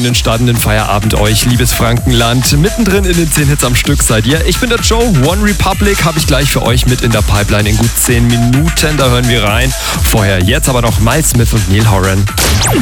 schönen startenden Feierabend euch, liebes Frankenland. Mittendrin in den 10 Hits am Stück seid ihr. Ich bin der Joe. One Republic habe ich gleich für euch mit in der Pipeline in gut 10 Minuten. Da hören wir rein. Vorher jetzt aber noch Miles Smith und Neil Horan.